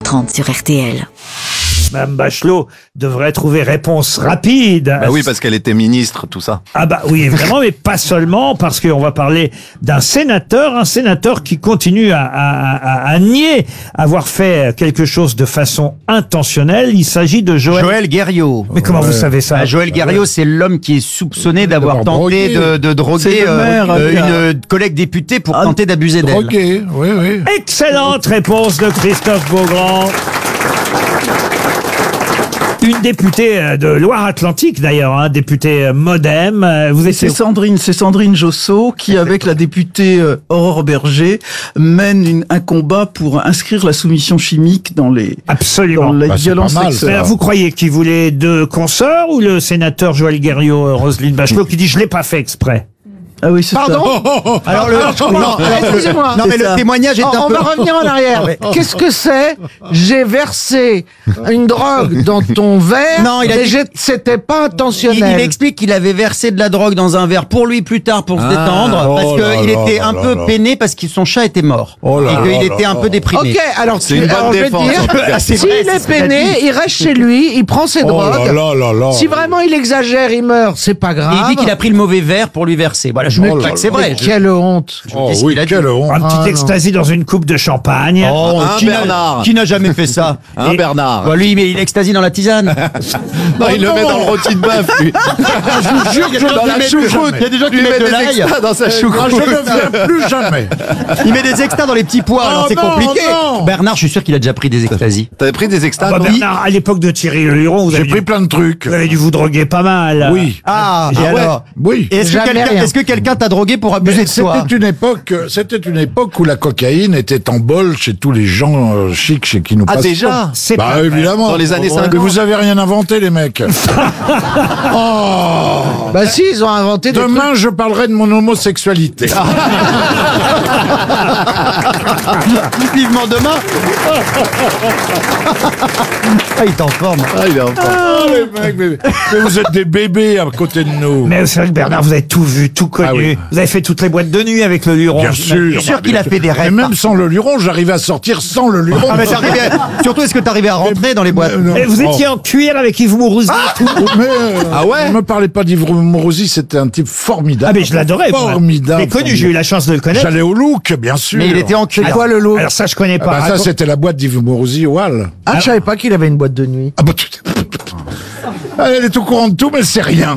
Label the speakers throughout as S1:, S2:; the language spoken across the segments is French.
S1: 18h30 sur RTL.
S2: Madame Bachelot devrait trouver réponse rapide.
S3: Bah oui, parce qu'elle était ministre, tout ça.
S2: Ah bah oui, évidemment, mais pas seulement, parce qu'on va parler d'un sénateur, qui continue à nier avoir fait quelque chose de façon intentionnelle. Il s'agit de
S4: Joël Guerriau.
S2: Mais comment vous savez ça?
S4: Joël Guerriau, c'est l'homme qui est soupçonné d'avoir tenté de droguer une collègue députée pour tenter d'abuser d'elle.
S5: Drogué, oui, oui.
S2: Excellente réponse de Christophe Beaugrand. Une députée de Loire-Atlantique d'ailleurs, députée MoDem.
S6: C'est Sandrine Josso qui, avec la députée Aurore Berger, mène un combat pour inscrire la soumission chimique dans les violences sexuelles.
S2: Alors, vous croyez qu'il voulait deux consorts ou le sénateur Joël Guerriau, Roselyne Bachelot, qui dit je l'ai pas fait exprès?
S6: Ah oui, c'est
S7: Pardon
S6: ça.
S4: Alors
S7: excusez-moi.
S4: Non mais le témoignage est un
S7: On
S4: peu...
S7: va revenir en arrière. Qu'est-ce que c'est? J'ai versé une drogue dans ton verre,
S4: Non, il a
S7: mais
S4: dit-
S7: c'était pas intentionnel.
S4: Il explique qu'il avait versé de la drogue dans un verre pour lui plus tard pour se détendre parce qu'il était un peu peiné parce que son chat était mort et qu'il était un peu déprimé.
S7: Ok, alors
S3: C'est une bonne
S7: je vais
S3: défense,
S7: dire,
S3: en tout cas.
S4: C'est
S7: s'il
S4: vrai, c'est
S7: est
S4: ce qu'il a
S7: peiné,
S4: dit.
S7: il reste chez lui, il prend ses drogues. Si vraiment il exagère, il meurt, c'est pas
S4: Et
S7: grave.
S4: il dit qu'il a pris le mauvais verre pour lui verser. Voilà, je vous dis pas que c'est vrai.
S7: Mais quelle honte.
S5: Oh
S4: dis ce
S5: oui,
S4: qu'il a dit.
S5: quelle honte.
S2: Un petit ecstasy dans une coupe de champagne.
S4: Oh,
S3: Bernard.
S4: qui n'a jamais fait ça?
S3: Hein, Bernard?
S4: Bah, lui, mais il extasie dans la tisane.
S3: Non, il le met dans le rôti de bœuf, lui.
S4: Je jure que dans la choucroute. Il y a des gens qui
S3: Il
S4: mettent
S3: met
S4: de
S3: des
S4: l'ail.
S3: extras dans sa
S5: Je
S3: choucroute.
S5: ne viens plus jamais.
S4: Il met des extas dans les petits pois. Alors c'est
S5: non,
S4: compliqué.
S5: non.
S4: Bernard, je suis sûr qu'il a déjà pris des extasies.
S3: T'avais pris des extras,
S2: Bah,
S3: toi
S2: Bernard, à l'époque de Thierry Leluron, vous
S5: J'ai
S2: avez
S5: pris plein de trucs.
S2: vous avez dû vous droguer pas mal.
S5: Oui.
S4: Ah, et
S5: ouais.
S4: alors?
S5: Oui.
S4: Est-ce que
S7: Jamais
S4: quelqu'un
S7: rien.
S4: est-ce que quelqu'un t'a drogué pour abuser de toi?
S5: C'était une époque où la cocaïne était en bol chez tous les gens chics chez qui nous
S3: Ah,
S5: passons.
S3: déjà?
S2: C'est
S5: Bah
S2: pas
S5: évidemment.
S3: Dans les années 50.
S5: Mais vous avez rien inventé, les mecs.
S7: Bah si, ils ont inventé des trucs.
S5: Demain, je parlerai de mon homosexualité.
S4: Vivement demain. Ah, il t'en forme.
S3: Ah, il est en forme.
S5: Les mecs, mais vous êtes des bébés à côté de nous.
S2: Mais c'est vrai que Bernard, vous avez tout vu, tout connu.
S5: Ah oui.
S2: Vous avez fait toutes les boîtes de nuit avec le Luron.
S5: Bien
S4: Je suis
S5: sûr.
S4: sûr qu'il a fait des
S5: Et
S4: rêves.
S5: même sans le luron, j'arrivais à sortir sans le luron.
S4: Ah, mais surtout, est-ce que t'arrivais à rentrer dans les boîtes?
S5: Non.
S2: Et vous étiez en cuir avec Yves Mourouzi.
S5: Mais
S3: Ah ouais?
S5: ne me parlez pas d'Yves Mourouzi, c'était un type formidable.
S2: Ah mais je l'adorais. moi.
S5: Formidable.
S2: Je l'ai connu, j'ai eu la chance de le connaître.
S5: J'allais au Look, bien sûr.
S4: Mais il était en cuir.
S7: C'est quoi le lot?
S2: Alors ça, je connais
S5: Ah
S2: pas.
S5: bah ça, c'était la boîte d'Yves Mourouzi au Hall.
S7: Ah, je savais pas qu'il avait une boîte de nuit.
S5: Ah bah elle est au courant de tout, mais elle sait rien.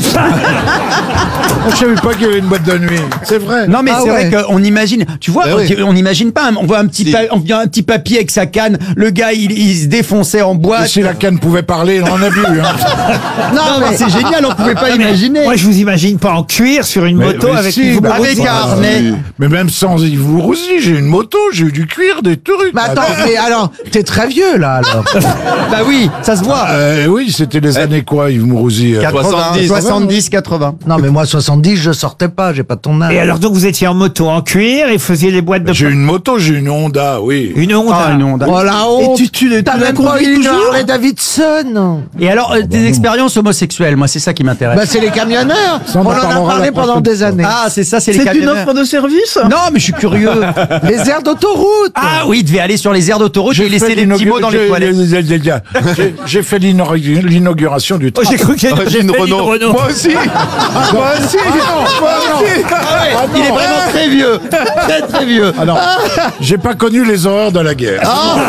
S5: Je savais pas qu'il y avait une boîte de nuit. C'est vrai.
S4: Non mais
S7: Ah
S4: c'est
S7: ouais.
S4: vrai qu'on imagine, tu vois,
S3: Eh oui.
S4: on n'imagine pas, on voit un petit,
S3: Si.
S4: on vient un petit papier avec sa canne, le gars il se défonçait en
S5: Et
S4: boîte.
S5: si la canne pouvait parler, on en a vu. Hein.
S4: Non mais c'est génial, on pouvait pas imaginer.
S2: Moi, je vous imagine pas en cuir sur une moto
S5: mais
S2: avec
S5: si,
S2: Yves
S5: bah,
S2: Mourouzi.
S4: Avec un harnais.
S5: Mais même sans Yves Mourouzi, j'ai une moto, j'ai eu du cuir, des trucs.
S7: Mais attends, mais alors, t'es très vieux là alors.
S4: Bah oui, ça se voit.
S5: Oui, c'était les années quoi, Yves Mourouzi
S3: 70.
S4: 70, 80.
S7: Non mais moi 70, je sortais pas, j'ai pas ton âge.
S2: Et alors donc vous étiez en moto en cuir et faisiez les boîtes de
S5: J'ai une moto, j'ai une Honda, oui.
S2: une Honda.
S4: Ah non, d'accord.
S7: Oh la honte. T'as
S6: la
S7: même pas
S6: conduis
S7: eu une
S6: toujours
S7: Harley Davidson.
S4: Et alors des expériences homosexuelles, moi c'est ça qui m'intéresse.
S7: Bah c'est les camionneurs.
S5: Ça, on
S7: On
S5: en
S7: en a
S5: parlera
S7: parlé
S5: la
S7: pendant
S5: prochaine
S7: des
S5: fois.
S7: années.
S4: Ah c'est ça, c'est les
S6: C'est une
S4: camionneurs.
S6: offre de service?
S4: Non mais je suis curieux.
S7: Les aires d'autoroute.
S4: Ah oui, il devait aller sur les aires d'autoroute et laisser des petits mots dans les toilettes.
S5: J'ai fait l'inauguration du
S2: Oh, j'ai cru qu'il y avait
S3: J'ai une
S2: fait
S3: Renault. Moi aussi. Moi aussi. Moi aussi.
S4: Il est vraiment très vieux, très très vieux.
S5: Alors, j'ai pas connu les horreurs de la guerre.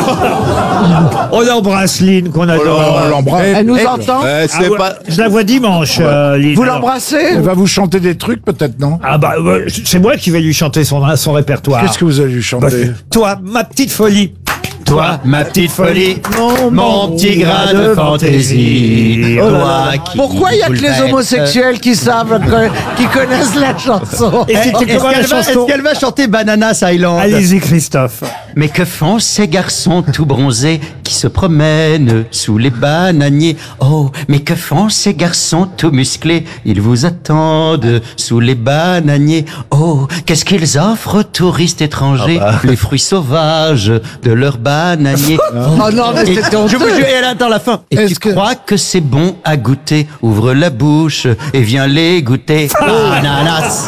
S2: On embrasse Lynn qu'on adore.
S5: On l'embrasse.
S7: Elle nous entend.
S3: C'est
S2: Ah ouais,
S3: pas...
S2: Je la vois dimanche, Lynn.
S7: Vous
S2: Alors-
S7: l'embrassez.
S5: Elle va vous chanter des trucs, peut-être, non?
S2: Ah bah c'est moi qui vais lui chanter son répertoire.
S5: Qu'est-ce que vous allez lui
S2: Bah,
S5: chanter?
S2: toi, ma petite folie.
S4: Toi, ma petite folie, mon petit grain de fantaisie. Toi qui
S7: Pourquoi il y a que les
S4: bouleverse.
S7: homosexuels qui savent, qui connaissent la chanson?
S2: Et c'était
S4: Est-ce
S2: comment la chanson
S4: est-ce qu'elle va chanter Bananas Island?
S2: Allez-y, Christophe.
S4: Mais que font ces garçons tout bronzés qui se promènent sous les bananiers? Oh, mais que font ces garçons tout musclés? Ils vous attendent sous les bananiers. Oh, qu'est-ce qu'ils offrent aux touristes étrangers? Les fruits sauvages de leurs bananiers.
S7: Oh non, mais
S4: Et
S7: c'était
S4: je vous
S7: honteux.
S4: jure, et elle attend la fin. Et
S5: Est-ce
S4: tu
S5: que-
S4: crois que c'est bon à goûter? Ouvre la bouche et viens les goûter. Ananas,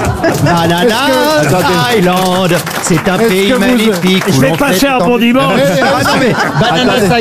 S4: Ananas Island, c'est un
S5: Est-ce
S4: pays
S5: que vous-
S4: magnifique.
S2: Je
S4: où
S2: vais
S4: l'on
S2: passer
S4: fait
S2: un
S4: tant-
S2: bon dimanche.
S4: Ah non mais Bananas